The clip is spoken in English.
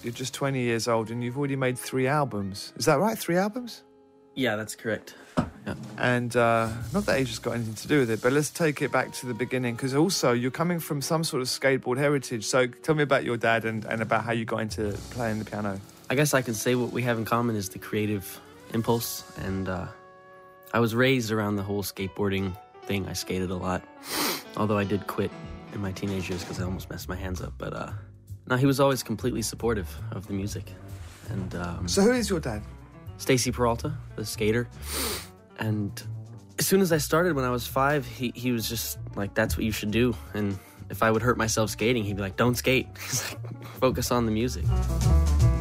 you're just 20 years old and you've already made 3 albums. Is that right? 3 albums? Yeah, that's correct. Yeah. And not that age has got anything to do with it, but let's take it back to the beginning, because also you're coming from some sort of skateboard heritage. So tell me about your dad and about how you got into playing the piano. I guess I can say what we have in common is the creative impulse, and I was raised around the whole skateboarding thing. I skated a lot, although I did quit in my teenage years because I almost messed my hands up. But no, he was always completely supportive of the music. And so who is your dad? Stacy Peralta, the skater. And as soon as I started when I was 5, he was just like, that's what you should do. And if I would hurt myself skating, he'd be like, don't skate. He's like, focus on the music.